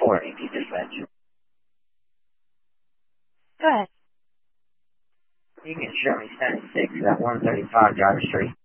4 AP dispatch. Go ahead. You can show me 76 at 135 Driver Street.